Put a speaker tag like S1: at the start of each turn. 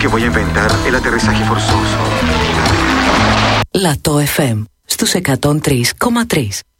S1: que voy a inventar el aterrizaje forzoso.
S2: Λατό FM στους 103,3.